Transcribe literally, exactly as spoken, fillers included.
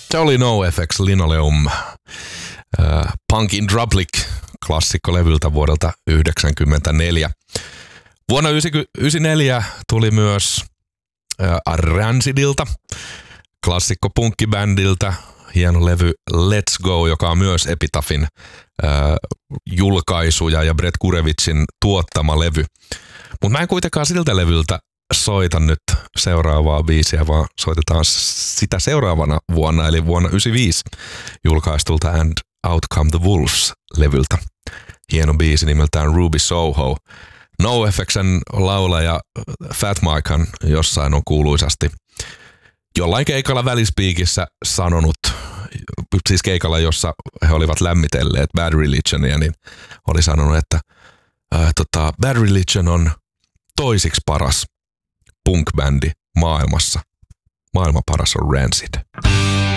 Se oli NoFX Linoleum äh, Punk in Drublic klassikkolevyltä vuodelta yhdeksänkymmentäneljä. Vuonna yhdeksänkymmentäneljä tuli myös äh, Rancidilta, klassikko punkkibändiltä, hieno levy Let's Go, joka on myös Epitaphin äh, julkaisuja ja Brett Gurevitsin tuottama levy. Mutta mä en kuitenkaan siltä levyltä soita nyt seuraavaa biisiä, vaan soitetaan sitä seuraavana vuonna, eli vuonna yhdeksänkymmentäviisi julkaistulta And Out Come the Wolves-levyltä. Hieno biisi nimeltään Ruby Soho. NoFXn laulaja Fat Mikehan jossain on kuuluisasti jollain keikalla välispiikissä sanonut, siis keikalla, jossa he olivat lämmitelleet Bad Religionia, niin oli sanonut, että ää, tota, Bad Religion on toisiksi paras punk-bändi maailmassa. Maailman paras on Rancid.